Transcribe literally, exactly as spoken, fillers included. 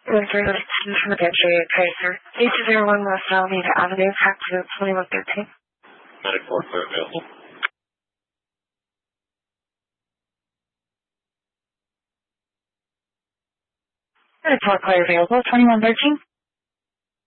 one three two from the Gentry Tracer. eight two zero one West Alameda Avenue, hack to twenty-one thirteen. ninety-four, clear available. ninety-four, clear available, twenty-one thirteen.